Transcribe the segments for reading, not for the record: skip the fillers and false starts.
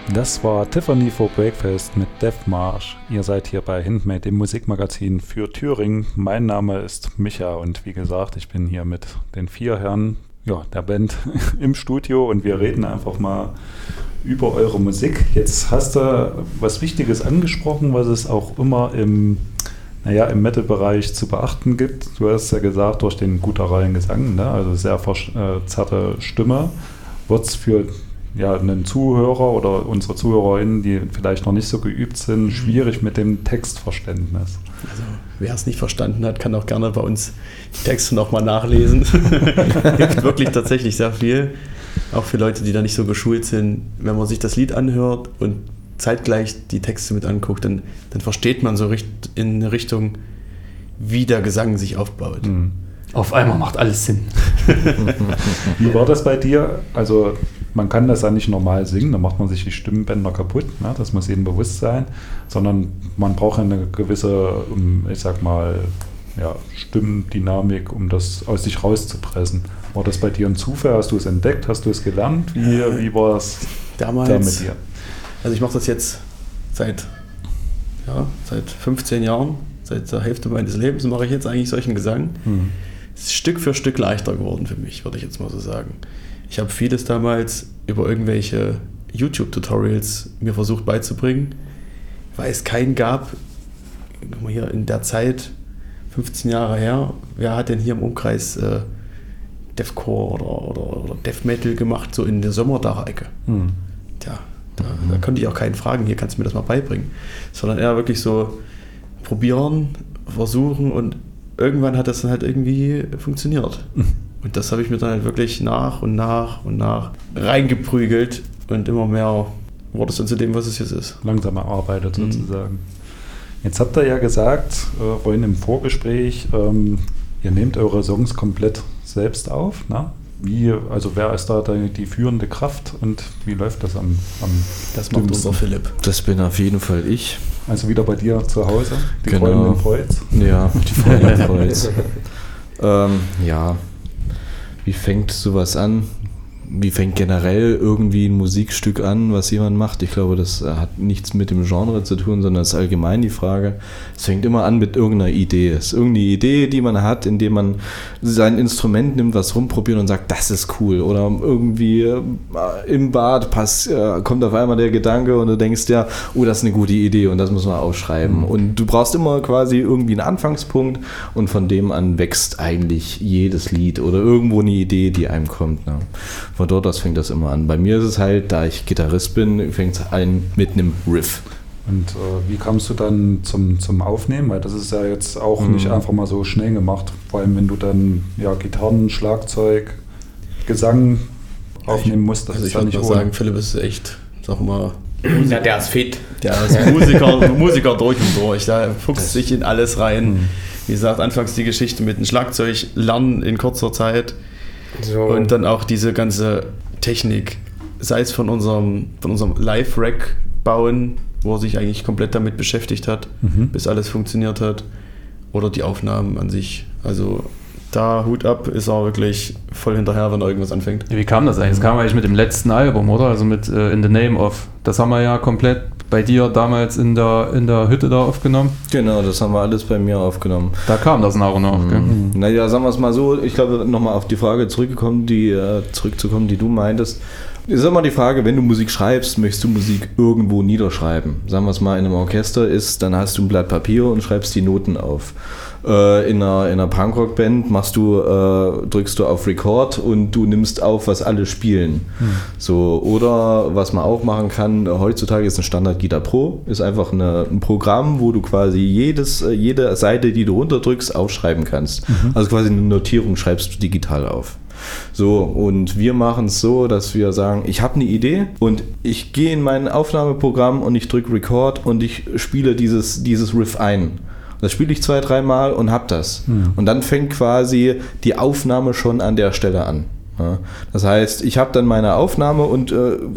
Das war Tiffany for Breakfast mit Death March. Ihr seid hier bei Handmade, dem Musikmagazin für Thüringen. Mein Name ist Micha und wie gesagt, ich bin hier mit den 4 Herren der Band im Studio und wir reden einfach mal über eure Musik. Jetzt hast du was Wichtiges angesprochen, was es auch immer im Metal-Bereich zu beachten gibt. Du hast ja gesagt, durch den gutturalen Gesang, ne? Also sehr verzerrte Stimme, wird es für einen Zuhörer oder unsere ZuhörerInnen, die vielleicht noch nicht so geübt sind, schwierig mit dem Textverständnis. Also wer es nicht verstanden hat, kann auch gerne bei uns die Texte nochmal nachlesen. Hilft wirklich tatsächlich sehr viel. Auch für Leute, die da nicht so geschult sind. Wenn man sich das Lied anhört und zeitgleich die Texte mit anguckt, dann versteht man so in eine Richtung, wie der Gesang sich aufbaut. Mhm. Auf einmal macht alles Sinn. Wie war das bei dir? Also man kann das ja nicht normal singen, da macht man sich die Stimmbänder kaputt, ne? Das muss jedem bewusst sein, sondern man braucht eine gewisse, Stimmdynamik, um das aus sich rauszupressen. War das bei dir ein Zufall? Hast du es entdeckt? Hast du es gelernt? Wie war es damals da mit dir? Also ich mache das jetzt seit 15 Jahren, seit der Hälfte meines Lebens mache ich jetzt eigentlich solchen Gesang. Es ist Stück für Stück leichter geworden für mich, würde ich jetzt mal so sagen. Ich habe vieles damals über irgendwelche YouTube-Tutorials mir versucht beizubringen, weil es keinen gab, hier in der Zeit, 15 Jahre her, wer hat denn hier im Umkreis Deathcore oder Death Metal gemacht, so in der Sommerdach-Ecke. Tja, da konnte ich auch keinen fragen, hier kannst du mir das mal beibringen. Sondern eher wirklich so probieren, versuchen und irgendwann hat das dann halt irgendwie funktioniert. Und das habe ich mir dann halt wirklich nach und nach reingeprügelt und immer mehr wurde es dann zu dem, was es jetzt ist. Langsam erarbeitet sozusagen. Jetzt habt ihr ja gesagt, vorhin im Vorgespräch, ihr nehmt eure Songs komplett selbst auf, ne? Wer ist da die führende Kraft und wie läuft das am Das macht unser Philipp. Das bin auf jeden Fall ich. Also wieder bei dir zu Hause, die Genau. Freunde in Preutz? Ja, die Freunde in Preutz. Wie fängt sowas an? Wie fängt generell irgendwie ein Musikstück an, was jemand macht? Ich glaube, das hat nichts mit dem Genre zu tun, sondern es ist allgemein die Frage. Es fängt immer an mit irgendeiner Idee. Es ist irgendeine Idee, die man hat, indem man sein Instrument nimmt, was rumprobiert und sagt, das ist cool. Oder irgendwie im Bad kommt auf einmal der Gedanke und du denkst ja, oh, das ist eine gute Idee und das muss man aufschreiben. Und du brauchst immer quasi irgendwie einen Anfangspunkt und von dem an wächst eigentlich jedes Lied oder irgendwo eine Idee, die einem kommt. Ne? Von dort aus fängt das immer an. Bei mir ist es halt, da ich Gitarrist bin, fängt es an mit einem Riff. Und wie kamst du dann zum Aufnehmen? Weil das ist ja jetzt auch nicht einfach mal so schnell gemacht. Vor allem, wenn du dann Gitarren, Schlagzeug, Gesang aufnehmen musst. Das ich würde mal sagen, Philipp ist echt, sag mal... Ja, der ist fit. Der ist Musiker durch und durch. Da fuchst sich in alles rein. Wie gesagt, anfangs die Geschichte mit dem Schlagzeug lernen in kurzer Zeit. So. Und dann auch diese ganze Technik, sei es von unserem Live-Rack bauen, wo er sich eigentlich komplett damit beschäftigt hat, bis alles funktioniert hat, oder die Aufnahmen an sich. Also da Hut ab, ist er wirklich voll hinterher, wenn er irgendwas anfängt. Wie kam das eigentlich? Das kam eigentlich mit dem letzten Album, oder? Also mit In the Name of. Das haben wir ja komplett bei dir damals in der Hütte da aufgenommen. Genau, das haben wir alles bei mir aufgenommen. Da kam das nach und nach, gell? Naja, sagen wir es mal so, ich glaube, nochmal auf die Frage zurückzukommen, die du meintest. Ist immer die Frage, wenn du Musik schreibst, möchtest du Musik irgendwo niederschreiben. Sagen wir es mal, in einem Orchester dann hast du ein Blatt Papier und schreibst die Noten auf. In einer Punkrock-Band drückst du auf Record und du nimmst auf, was alle spielen. So, oder was man auch machen kann, heutzutage ist ein Standard Guitar Pro, ist einfach ein Programm, wo du quasi jede Seite, die du runterdrückst, aufschreiben kannst. Also quasi eine Notierung schreibst du digital auf. So, und wir machen es so, dass wir sagen, ich habe eine Idee und ich gehe in mein Aufnahmeprogramm und ich drücke Record und ich spiele dieses Riff ein. Das spiele ich 2-3 Mal und hab das. Und dann fängt quasi die Aufnahme schon an der Stelle an. Ja. Das heißt, ich habe dann meine Aufnahme und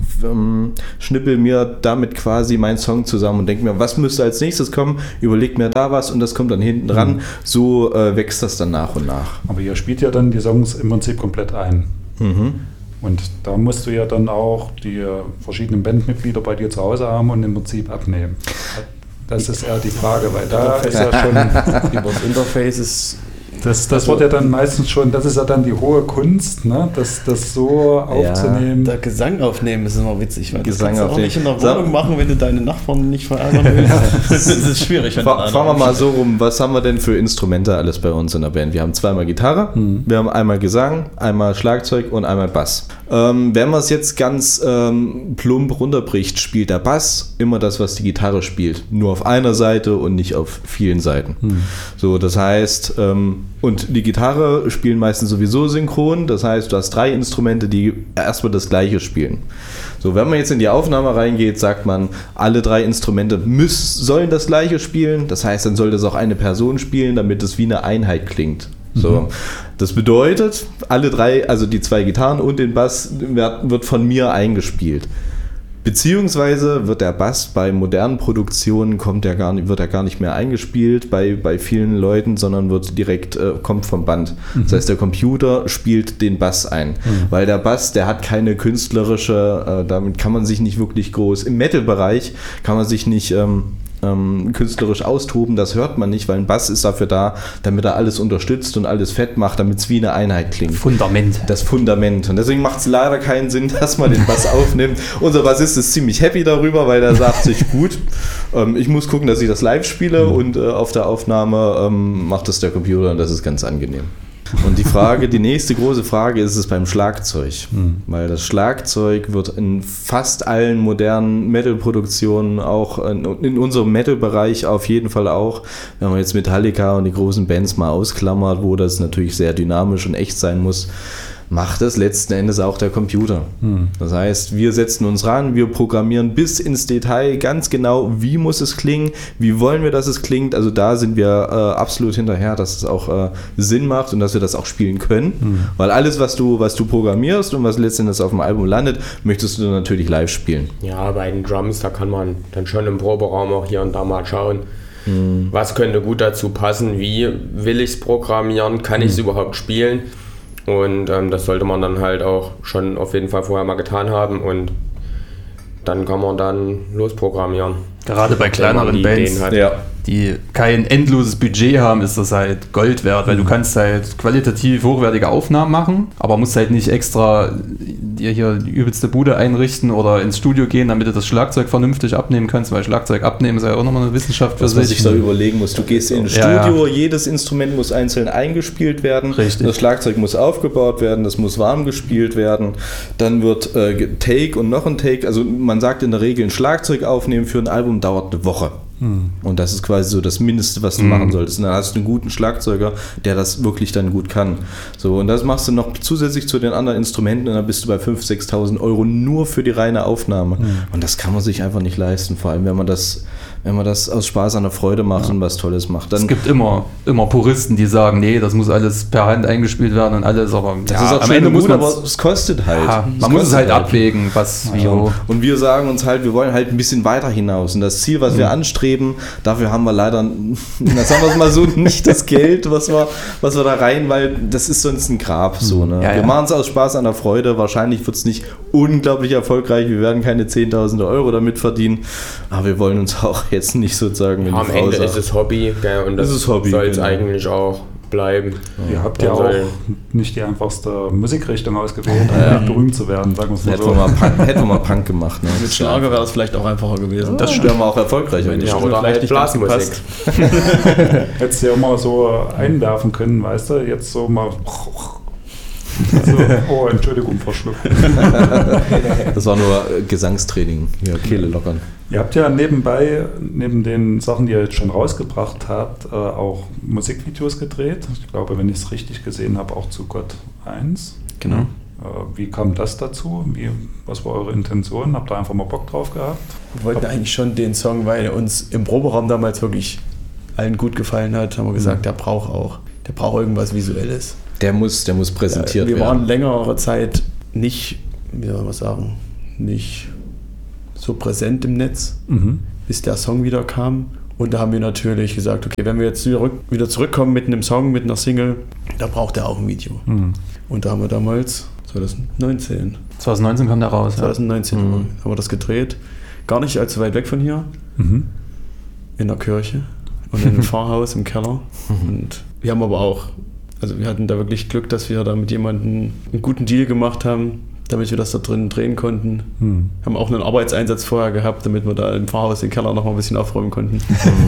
schnippel mir damit quasi meinen Song zusammen und denke mir, was müsste als nächstes kommen, überleg mir da was und das kommt dann hinten dran. So wächst das dann nach und nach. Aber ihr spielt ja dann die Songs im Prinzip komplett ein. Und da musst du ja dann auch die verschiedenen Bandmitglieder bei dir zu Hause haben und im Prinzip abnehmen. Das ist eher die Frage, weil da ist ja schon über das Interface ist. Das wird ja dann meistens schon, das ist ja dann die hohe Kunst, ne? das so aufzunehmen. Der Gesang aufnehmen ist immer witzig, weil Gesang das kannst du auch aufnehmen. nicht in der Wohnung machen, wenn du deine Nachbarn nicht verärgern willst. Das ist schwierig. Fangen wir mal so rum, was haben wir denn für Instrumente alles bei uns in der Band? Wir haben zweimal Gitarre, wir haben einmal Gesang, einmal Schlagzeug und einmal Bass. Wenn man es jetzt ganz plump runterbricht, spielt der Bass immer das, was die Gitarre spielt. Nur auf einer Seite und nicht auf vielen Seiten. So, das heißt, und die Gitarre spielen meistens sowieso synchron, das heißt, du hast 3 Instrumente, die erstmal das Gleiche spielen. So, wenn man jetzt in die Aufnahme reingeht, sagt man, alle 3 Instrumente sollen das Gleiche spielen, das heißt, dann soll das auch eine Person spielen, damit es wie eine Einheit klingt. So, das bedeutet, alle 3, also die 2 Gitarren und den Bass, wird von mir eingespielt. Beziehungsweise wird der Bass bei modernen Produktionen wird er gar nicht mehr eingespielt bei vielen Leuten, sondern wird direkt kommt vom Band. Das heißt, der Computer spielt den Bass ein, weil der Bass, der hat keine künstlerische, damit kann man sich nicht wirklich groß, im Metal-Bereich kann man sich nicht künstlerisch austoben, das hört man nicht, weil ein Bass ist dafür da, damit er alles unterstützt und alles fett macht, damit es wie eine Einheit klingt. Fundament. Das Fundament. Und deswegen macht es leider keinen Sinn, dass man den Bass aufnimmt. Unser Bassist ist ziemlich happy darüber, weil er sagt sich, gut, ich muss gucken, dass ich das live spiele und auf der Aufnahme macht das der Computer und das ist ganz angenehm. Und die nächste große Frage ist es beim Schlagzeug. Weil das Schlagzeug wird in fast allen modernen Metal-Produktionen, auch in unserem Metal-Bereich auf jeden Fall auch, wenn man jetzt Metallica und die großen Bands mal ausklammert, wo das natürlich sehr dynamisch und echt sein muss, macht das letzten Endes auch der Computer. Das heißt, wir setzen uns ran, wir programmieren bis ins Detail ganz genau, wie muss es klingen, wie wollen wir, dass es klingt. Also da sind wir absolut hinterher, dass es auch Sinn macht und dass wir das auch spielen können. Weil alles, was du programmierst und was letzten Endes auf dem Album landet, möchtest du natürlich live spielen. Ja, bei den Drums, da kann man dann schon im Proberaum auch hier und da mal schauen, was könnte gut dazu passen, wie will ich es programmieren, kann ich es überhaupt spielen. Und das sollte man dann halt auch schon auf jeden Fall vorher mal getan haben und dann kann man dann losprogrammieren. Gerade bei kleineren Bands, die kein endloses Budget haben, ist das halt Gold wert, weil du kannst halt qualitativ hochwertige Aufnahmen machen, aber musst halt nicht extra dir hier die übelste Bude einrichten oder ins Studio gehen, damit du das Schlagzeug vernünftig abnehmen kannst, weil Schlagzeug abnehmen ist ja auch nochmal eine Wissenschaft für sich. Was man sich da überlegen muss, du gehst in ein Studio, jedes Instrument muss einzeln eingespielt werden, richtig. Das Schlagzeug muss aufgebaut werden, das muss warm gespielt werden, dann wird Take und noch ein Take, also man sagt in der Regel, ein Schlagzeug aufnehmen für ein Album dauert eine Woche. Und das ist quasi so das Mindeste, was du machen solltest. Und dann hast du einen guten Schlagzeuger, der das wirklich dann gut kann. So, und das machst du noch zusätzlich zu den anderen Instrumenten und dann bist du bei 5.000, 6.000 Euro nur für die reine Aufnahme. Und das kann man sich einfach nicht leisten, vor allem wenn man das aus Spaß an der Freude macht und was Tolles macht. Dann es gibt immer Puristen, die sagen, nee, das muss alles per Hand eingespielt werden und alles, aber das ist auch am schön Ende muss man, aber es kostet halt. Ja, man muss es halt abwägen, was wie wo. Und wir sagen uns halt, wir wollen halt ein bisschen weiter hinaus und das Ziel, was wir anstreben, dafür haben wir leider, sagen wir es mal so, nicht das Geld, was wir da rein, weil das ist sonst ein Grab. So, ne? Wir machen es aus Spaß an der Freude, wahrscheinlich wird es nicht unglaublich erfolgreich, wir werden keine 10.000 Euro damit verdienen, aber wir wollen uns auch jetzt nicht sozusagen... Am Ende ist es Hobby, gell, und das soll es eigentlich auch bleiben. Ihr habt ja auch nicht die einfachste Musikrichtung ausgewählt, um berühmt zu werden, sagen wir es mal so. Hätten wir mal Punk gemacht. Ne? Mit Schlager wäre das vielleicht auch einfacher gewesen. Das wäre auch erfolgreicher. Ja, oder vielleicht die Blasmusik. Hättest du ja mal so einwerfen können, weißt du, jetzt so mal... Also, oh, Entschuldigung, verschluckt. Das war nur Gesangstraining, ja, Kehle lockern. Ihr habt ja nebenbei, neben den Sachen, die ihr jetzt schon rausgebracht habt, auch Musikvideos gedreht. Ich glaube, wenn ich es richtig gesehen habe, auch zu Gott 1. Genau. Wie kam das dazu? Was war eure Intention? Habt ihr einfach mal Bock drauf gehabt? Wir wollten eigentlich schon den Song, weil er uns im Proberaum damals wirklich allen gut gefallen hat, haben wir gesagt, der braucht irgendwas Visuelles. Der muss präsentiert werden. Wir waren längere Zeit nicht, wie soll man sagen, nicht so präsent im Netz, bis der Song wieder kam. Und da haben wir natürlich gesagt, okay, wenn wir jetzt wieder zurückkommen mit einem Song, mit einer Single, da braucht er auch ein Video. Und da haben wir damals 2019. 2019 kam der raus. 2019 haben wir das gedreht. Gar nicht allzu weit weg von hier. In der Kirche und in einem Pfarrhaus im Keller. Und wir haben aber auch, also wir hatten da wirklich Glück, dass wir da mit jemandem einen guten Deal gemacht haben, damit wir das da drin drehen konnten. Haben auch einen Arbeitseinsatz vorher gehabt, damit wir da im Pfarrhaus den Keller noch mal ein bisschen aufräumen konnten.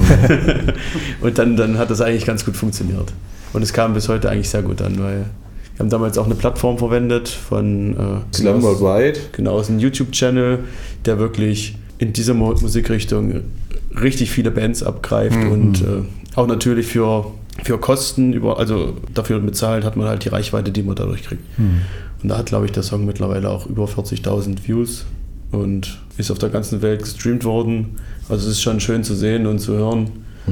Und dann hat das eigentlich ganz gut funktioniert. Und es kam bis heute eigentlich sehr gut an, weil wir haben damals auch eine Plattform verwendet von Slam Worldwide. Genau, aus einem YouTube-Channel, der wirklich in dieser Musikrichtung richtig viele Bands abgreift und auch natürlich für Kosten, also dafür bezahlt, hat man halt die Reichweite, die man dadurch kriegt. Und da hat, glaube ich, der Song mittlerweile auch über 40.000 Views und ist auf der ganzen Welt gestreamt worden. Also es ist schon schön zu sehen und zu hören,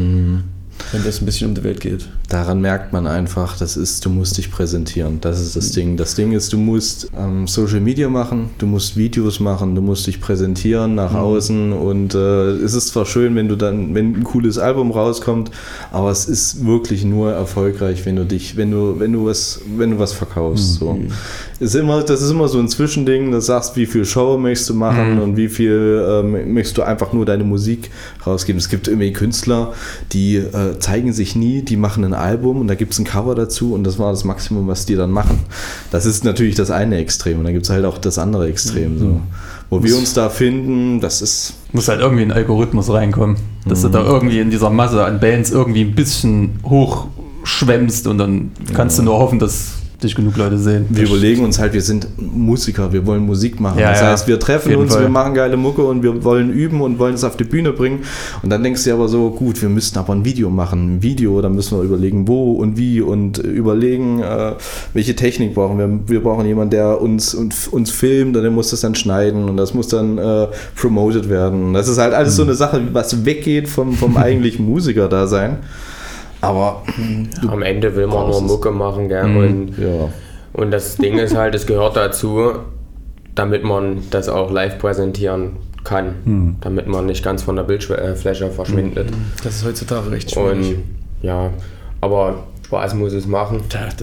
wenn das ein bisschen um die Welt geht. Daran merkt man einfach, du musst dich präsentieren. Das ist das Ding. Das Ding ist, du musst Social Media machen, du musst Videos machen, du musst dich präsentieren nach außen und es ist zwar schön, wenn ein cooles Album rauskommt, aber es ist wirklich nur erfolgreich, wenn du was verkaufst. So. Das ist immer so ein Zwischending, du sagst, wie viel Show möchtest du machen und wie viel möchtest du einfach nur deine Musik rausgeben. Es gibt irgendwie Künstler, die zeigen sich nie, die machen ein Album und da gibt es ein Cover dazu und das war das Maximum, was die dann machen. Das ist natürlich das eine Extrem und dann gibt es halt auch das andere Extrem. So. Wo wir uns da finden, das ist... Muss halt irgendwie ein Algorithmus reinkommen, dass du da irgendwie in dieser Masse an Bands irgendwie ein bisschen hochschwemmst und dann kannst du nur hoffen, dass dich genug Leute sehen. Wir überlegen uns halt, wir sind Musiker, wir wollen Musik machen. Das heißt, wir treffen uns, wir machen geile Mucke und wir wollen üben und wollen es auf die Bühne bringen. Und dann denkst du dir aber so, gut, wir müssten aber ein Video machen. Ein Video, da müssen wir überlegen, wo und wie und überlegen, welche Technik brauchen wir. Wir brauchen jemanden, der uns filmt und der muss das dann schneiden und das muss dann promoted werden. Das ist halt alles so eine Sache, was weggeht vom eigentlichen Musiker-Dasein. Aber am Ende will man nur Mucke machen, gell? Und das Ding ist halt, es gehört dazu, damit man das auch live präsentieren kann, damit man nicht ganz von der Bildfläche verschwindet. Das ist heutzutage recht schwierig. Und aber Spaß muss es machen.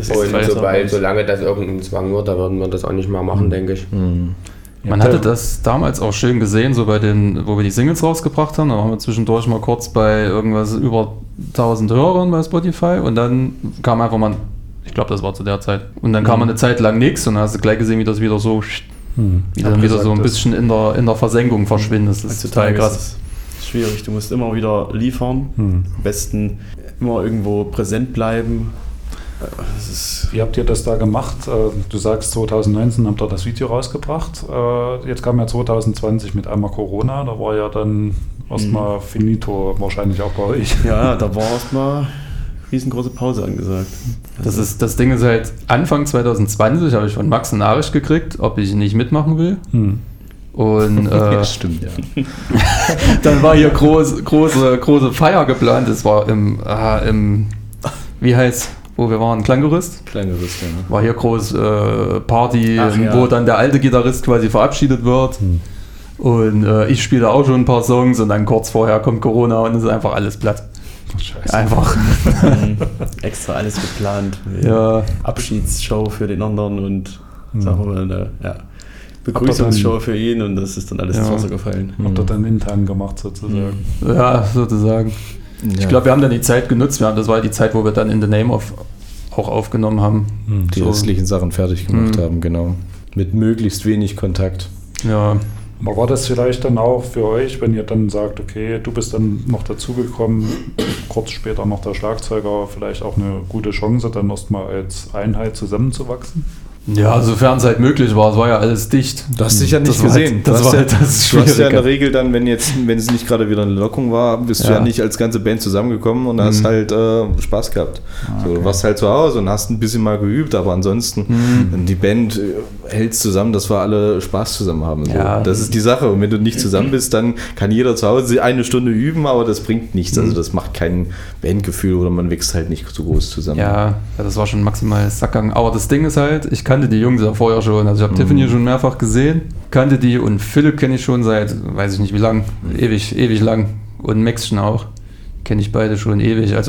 Und solange das irgendein Zwang wird, da würden wir das auch nicht mehr machen, denke ich. Man hatte das damals auch schön gesehen, so wo wir die Singles rausgebracht haben. Da waren wir zwischendurch mal kurz bei irgendwas über 1000 Hörern bei Spotify und dann kam einfach mal, ich glaube, das war zu der Zeit, und dann kam man eine Zeit lang nichts und dann hast du gleich gesehen, wie das wieder so wieder so ein bisschen in der Versenkung verschwindet. Das ist total krass. Das ist schwierig, du musst immer wieder liefern, am besten immer irgendwo präsent bleiben. Wie habt ihr das da gemacht? Du sagst, 2019 habt ihr das Video rausgebracht. Jetzt kam ja 2020 mit einmal Corona. Da war ja dann erstmal finito, wahrscheinlich auch bei euch. Ja, da war erstmal riesengroße Pause angesagt. Das Ding ist halt, Anfang 2020 habe ich von Max eine Nachricht gekriegt, ob ich nicht mitmachen will. Und ja, stimmt, ja. Dann war hier große Feier geplant. Es war im wie heißt, wo wir waren, Klanggerüst. Klanggerüst, ja. War hier groß Party, wo dann der alte Gitarrist quasi verabschiedet wird. Und ich spiele auch schon ein paar Songs und dann kurz vorher kommt Corona und es ist einfach alles platt. Scheiße. Einfach. Extra alles geplant. Ja. Abschiedsshow für den anderen und sagen wir mal, Begrüßungsshow für ihn und das ist dann alles ins Wasser gefallen. Habt ihr dann intern gemacht sozusagen? Ja, sozusagen. Ja. Ich glaube, wir haben dann die Zeit genutzt. Das war die Zeit, wo wir dann In the Name of auch aufgenommen haben. Die restlichen Sachen fertig gemacht haben, genau. Mit möglichst wenig Kontakt. Ja. Aber war das vielleicht dann auch für euch, wenn ihr dann sagt, okay, du bist dann noch dazugekommen, kurz später noch der Schlagzeuger, vielleicht auch eine gute Chance, dann erstmal als Einheit zusammenzuwachsen? Ja, sofern es halt möglich war. Es war ja alles dicht. Du hast dich ja nicht gesehen. Du hast ja in der Regel dann, wenn es nicht gerade wieder eine Lockung war, bist du ja nicht als ganze Band zusammengekommen und hast halt Spaß gehabt. Okay. Du warst halt zu Hause und hast ein bisschen mal geübt, aber ansonsten die Band hält zusammen, dass wir alle Spaß zusammen haben. So. Ja. Das ist die Sache. Und wenn du nicht zusammen bist, dann kann jeder zu Hause eine Stunde üben, aber das bringt nichts. Also das macht kein Bandgefühl oder man wächst halt nicht so groß zusammen. Ja, das war schon maximal Sackgang. Aber das Ding ist halt, ich kannte die Jungs ja vorher schon. Also ich habe Tiffany schon mehrfach gesehen, kannte die und Philipp kenne ich schon seit, weiß ich nicht wie lang, ewig lang. Und Max schon auch. Kenne ich beide schon ewig. Also